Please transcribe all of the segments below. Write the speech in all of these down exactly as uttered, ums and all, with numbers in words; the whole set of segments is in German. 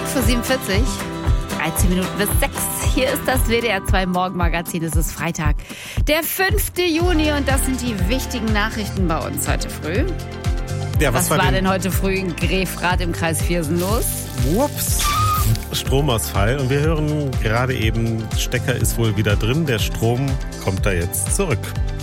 fünf Uhr siebenundvierzig. dreizehn Minuten bis sechs. Hier ist das W D R zwei Morgenmagazin. Es ist Freitag, der fünfte Juni und das sind die wichtigen Nachrichten bei uns heute früh. Ja, was, was war, war denn? denn heute früh in Grefrath im Kreis Viersen los? Ups. Stromausfall und wir hören gerade eben, Stecker ist wohl wieder drin, der Strom kommt da jetzt zurück.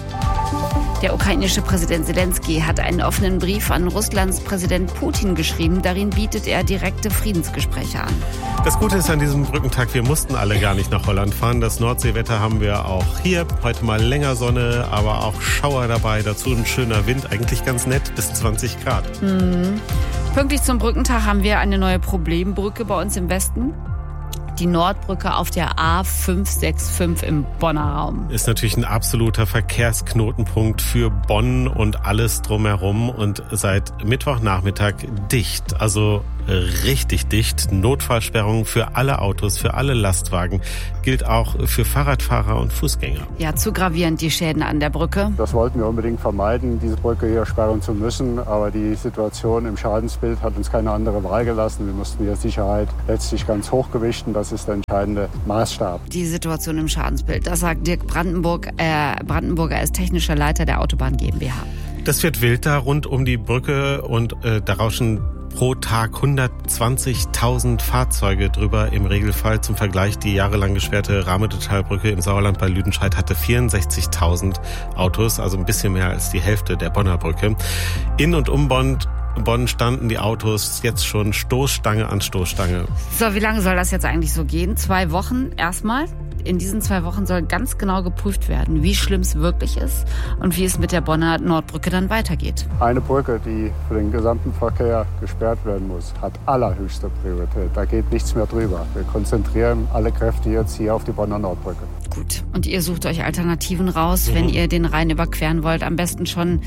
Der ukrainische Präsident Zelensky hat einen offenen Brief an Russlands Präsident Putin geschrieben. Darin bietet er direkte Friedensgespräche an. Das Gute ist an diesem Brückentag, wir mussten alle gar nicht nach Holland fahren. Das Nordseewetter haben wir auch hier. Heute mal länger Sonne, aber auch Schauer dabei. Dazu ein schöner Wind, eigentlich ganz nett, bis zwanzig Grad. Mhm. Pünktlich zum Brückentag haben wir eine neue Problembrücke bei uns im Westen. Die Nordbrücke auf der A fünf sechs fünf im Bonner Raum. Ist natürlich ein absoluter Verkehrsknotenpunkt für Bonn und alles drumherum und seit Mittwochnachmittag dicht, also richtig dicht. Notfallsperrung für alle Autos, für alle Lastwagen, gilt auch für Fahrradfahrer und Fußgänger. Ja, zu gravierend die Schäden an der Brücke. Das wollten wir unbedingt vermeiden, diese Brücke hier sperren zu müssen, aber die Situation im Schadensbild hat uns keine andere Wahl gelassen. Wir mussten die Sicherheit letztlich ganz hochgewichten. Das ist der entscheidende Maßstab. Die Situation im Schadensbild, das sagt Dirk Brandenburg, äh, Brandenburger, er ist technischer Leiter der Autobahn GmbH. Das wird wild da rund um die Brücke und äh, da rauschen pro Tag hundertzwanzigtausend Fahrzeuge drüber im Regelfall. Zum Vergleich, die jahrelang gesperrte Rahmentalbrücke im Sauerland bei Lüdenscheid hatte vierundsechzigtausend Autos, also ein bisschen mehr als die Hälfte der Bonner Brücke. In und um Bonn Bonn standen die Autos jetzt schon Stoßstange an Stoßstange. So, wie lange soll das jetzt eigentlich so gehen? Zwei Wochen erstmal. In diesen zwei Wochen soll ganz genau geprüft werden, wie schlimm es wirklich ist und wie es mit der Bonner Nordbrücke dann weitergeht. Eine Brücke, die für den gesamten Verkehr gesperrt werden muss, hat allerhöchste Priorität. Da geht nichts mehr drüber. Wir konzentrieren alle Kräfte jetzt hier auf die Bonner Nordbrücke. Gut. Und ihr sucht euch Alternativen raus, mhm. wenn ihr den Rhein überqueren wollt. Am besten schon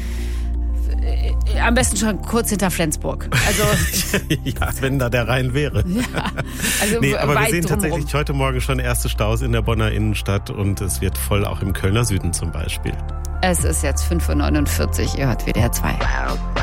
Am besten schon kurz hinter Flensburg. Also ja, wenn da der Rhein wäre. Ja, also nee, aber wir sehen drumrum. tatsächlich heute Morgen schon erste Staus in der Bonner Innenstadt und es wird voll auch im Kölner Süden zum Beispiel. Es ist jetzt fünf Uhr neunundvierzig, ihr hört W D R zwei.